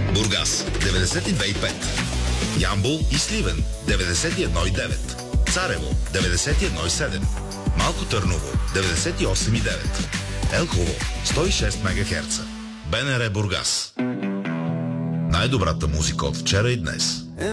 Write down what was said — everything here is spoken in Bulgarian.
Бургас 92,5. Ямбол и Сливен 91,9. Царево 91,7. Малко Търново 98,9. Елхово 106 МГц. БНР Бургас. Най-добрата музика от вчера и днес.